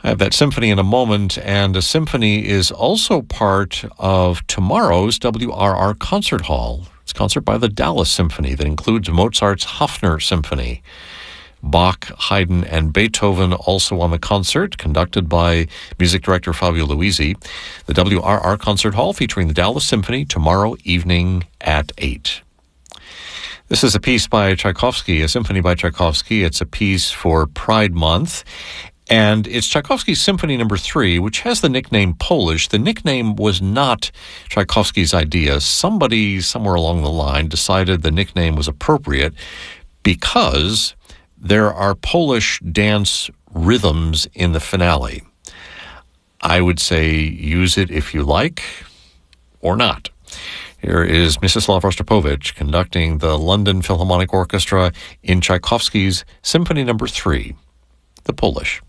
I have that symphony in a moment, and a symphony is also part of tomorrow's WRR Concert Hall. It's a concert by the Dallas Symphony that includes Mozart's Hafner Symphony. Bach, Haydn, and Beethoven also on the concert, conducted by music director Fabio Luisi. The WRR Concert Hall featuring the Dallas Symphony tomorrow evening at 8. This is a piece by Tchaikovsky, a symphony by Tchaikovsky. It's a piece for Pride Month, and it's Tchaikovsky's Symphony No. 3, which has the nickname Polish. The nickname was not Tchaikovsky's idea. Somebody somewhere along the line decided the nickname was appropriate because there are Polish dance rhythms in the finale. I would say use it if you like or not. Here is Mstislav Rostropovich conducting the London Philharmonic Orchestra in Tchaikovsky's Symphony No. 3, the Polish.